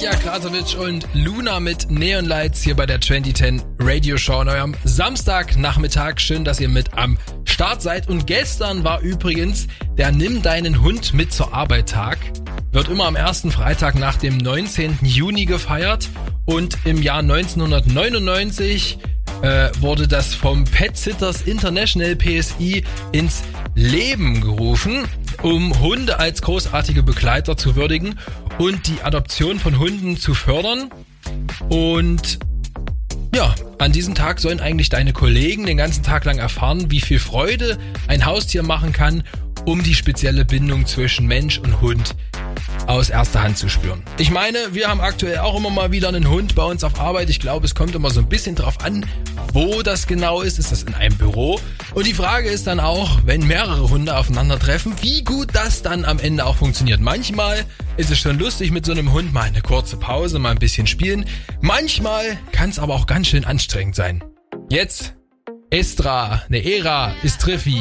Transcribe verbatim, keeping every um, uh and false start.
Nadja Krasowitsch und Luna mit Neon Lights hier bei der zwanzig zehn Radio Show an eurem Samstagnachmittag. Schön, dass ihr mit am Start seid. Und gestern war übrigens der Nimm deinen Hund mit zur Arbeit Tag. Wird immer am ersten Freitag nach dem neunzehnten Juni gefeiert. Und im Jahr neunzehnhundertneunundneunzig äh, wurde das vom Pet Sitters International P S I ins Leben gerufen, um Hunde als großartige Begleiter zu würdigen und die Adoption von Hunden zu fördern. Und ja, an diesem Tag sollen eigentlich deine Kollegen den ganzen Tag lang erfahren, wie viel Freude ein Haustier machen kann, um die spezielle Bindung zwischen Mensch und Hund aus erster Hand zu spüren. Ich meine, wir haben aktuell auch immer mal wieder einen Hund bei uns auf Arbeit. Ich glaube, es kommt immer so ein bisschen drauf an, wo das genau ist. Ist das in einem Büro? Und die Frage ist dann auch, wenn mehrere Hunde aufeinandertreffen, wie gut das dann am Ende auch funktioniert. Manchmal ist es schon lustig mit so einem Hund, mal eine kurze Pause, mal ein bisschen spielen. Manchmal kann es aber auch ganz schön anstrengend sein. Jetzt Estra, ne Era ist Triffi.